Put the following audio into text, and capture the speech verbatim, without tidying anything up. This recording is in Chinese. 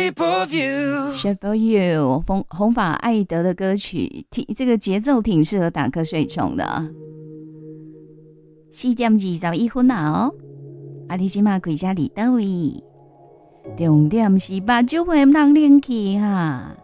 shape of you Shape of You 红红发艾德的歌曲，这个节奏挺适合打瞌睡虫的。四点二十一分啊哦，啊你即马开车伫倒位？重点是目睭会毋通冷去哈。